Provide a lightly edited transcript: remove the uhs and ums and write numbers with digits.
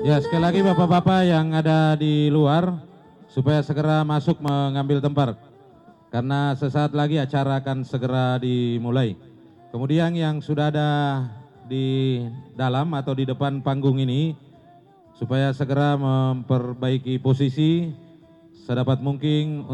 Ya, sekali lagi bapak-bapak yang ada di luar supaya segera masuk mengambil tempat karena sesaat lagi acara akan segera dimulai. Kemudian yang sudah ada di dalam atau di depan panggung ini supaya segera memperbaiki posisi sedapat mungkin